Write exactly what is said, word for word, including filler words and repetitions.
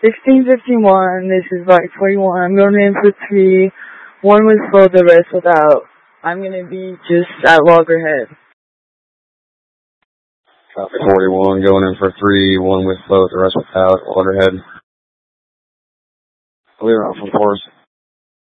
sixteen fifty-one, this is Bike forty-one. I'm going in for three. One with flow, the rest without. I'm going to be just at loggerhead. Copy forty-one, going in for three. One with flow, the rest without. Loggerhead. Clear out from course.